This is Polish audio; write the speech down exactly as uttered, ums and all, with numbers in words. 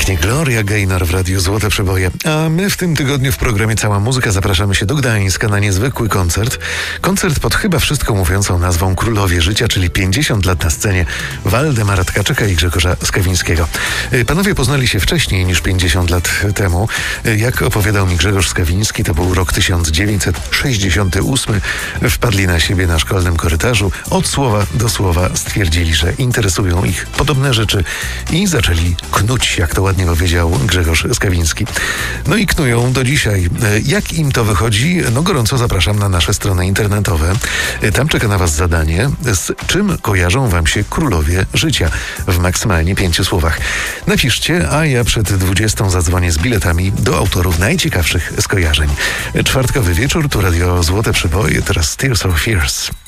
Pięknie, Gloria Gaynor w Radiu Złote Przeboje. A my w tym tygodniu w programie Cała Muzyka zapraszamy się do Gdańska na niezwykły koncert. Koncert pod chyba wszystko mówiącą nazwą Królowie Życia, czyli pięćdziesiąt lat na scenie Waldemara Tkaczyka i Grzegorza Skawińskiego. Panowie poznali się wcześniej niż pięćdziesiąt lat temu. Jak opowiadał mi Grzegorz Skawiński, to był rok tysiąc dziewięćset sześćdziesiąty ósmy. Wpadli na siebie na szkolnym korytarzu. Od słowa do słowa stwierdzili, że interesują ich podobne rzeczy i zaczęli knuć, jak to ładnie powiedział Grzegorz Skawiński. No i knują do dzisiaj. Jak im to wychodzi? No gorąco zapraszam na nasze strony internetowe. Tam czeka na was zadanie, z czym kojarzą wam się Królowie Życia w maksymalnie pięciu słowach. Napiszcie, a ja przed dwudziestą zadzwonię z biletami do autorów najciekawszych skojarzeń. Czwartkowy wieczór, tu Radio Złote Przeboje, teraz Tears for Fears.